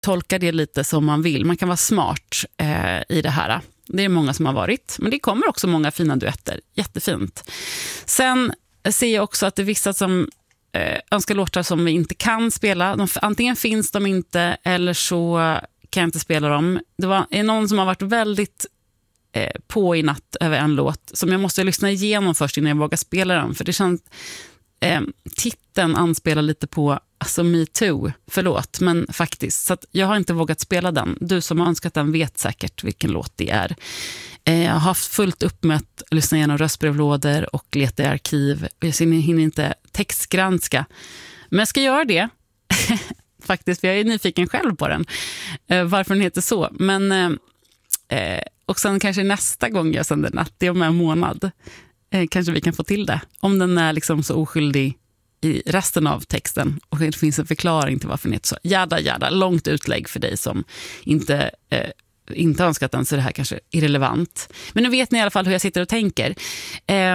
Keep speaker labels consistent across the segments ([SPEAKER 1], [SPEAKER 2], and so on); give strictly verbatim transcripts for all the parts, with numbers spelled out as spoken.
[SPEAKER 1] tolka det lite som man vill. Man kan vara smart eh, i det här. Det är många som har varit. Men det kommer också många fina duetter. Jättefint. Sen ser jag också att det är vissa som eh, önskar låtar som vi inte kan spela. De, antingen finns de inte eller så kan jag inte spela dem. Det var, är någon som har varit väldigt eh, på i natt över en låt som jag måste lyssna igenom först innan jag vågar spela den. För det känns... Eh, titeln anspelar lite på alltså Me Too, förlåt, men faktiskt. Så att jag har inte vågat spela den. Du som har önskat den vet säkert vilken låt det är. Eh, jag har haft fullt upp med att lyssna igenom röstbrevlådor och leta i arkiv. Jag hinner inte textgranska. Men jag ska göra det. Faktiskt, för jag är nyfiken själv på den. Eh, varför den heter så. Men, eh, och sen kanske nästa gång jag sänder natt, det är om en månad. Eh, kanske vi kan få till det. Om den är liksom så oskyldig i resten av texten och det finns en förklaring till varför den heter så. Jada, jada. Långt utlägg för dig som inte, eh, inte önskat den, så är det här kanske irrelevant. Men nu vet ni i alla fall hur jag sitter och tänker. Eh,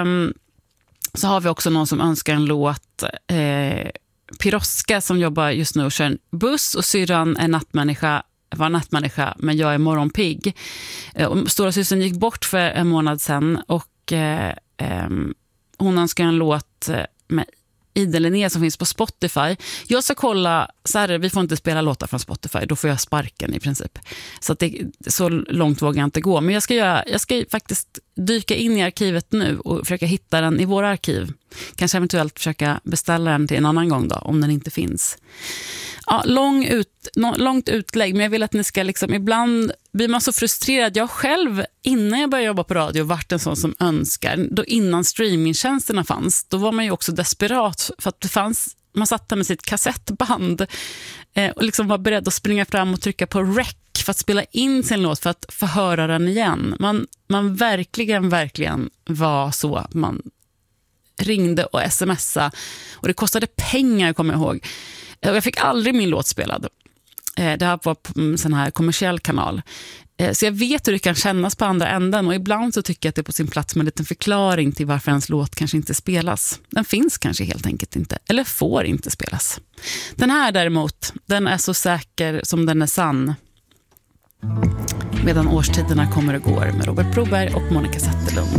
[SPEAKER 1] så har vi också någon som önskar en låt. Eh, Piroska som jobbar just nu och kör en buss, och syrran är nattmänniska, var nattmänniska, men jag är morgonpigg. Eh, stora systern gick bort för en månad sedan och eh, eh, hon önskar en låt med Ida Linné som finns på Spotify. Jag ska kolla, så här, vi får inte spela låtar från Spotify, då får jag sparken i princip. Så att det, så långt vågar jag inte gå. Men jag ska, göra, jag ska faktiskt dyka in i arkivet nu och försöka hitta den i våra arkiv. Kanske eventuellt försöka beställa den till en annan gång då, om den inte finns. Ja, lång ut, långt utlägg, men jag vill att ni ska liksom, ibland blir man så frustrerad. Jag själv, innan jag började jobba på radio, vart en sån som önskar. Då innan streamingtjänsterna fanns, då var man ju också desperat för att det fanns, man satt där med sitt kassettband eh, och liksom var beredd att springa fram och trycka på rec för att spela in sin låt för att förhöra den igen. Man, man verkligen, verkligen var så att man ringde och smsade och det kostade pengar, kommer jag ihåg. Jag fick aldrig min låt spelad. Det här var på en sån här kommersiell kanal. Så jag vet hur det kan kännas på andra änden. Och ibland så tycker jag att det är på sin plats med en liten förklaring till varför ens låt kanske inte spelas. Den finns kanske helt enkelt inte. Eller får inte spelas. Den här däremot, den är så säker som den är sann. Medan årstiderna kommer och går med Robert Broberg och Monica Zetterlund.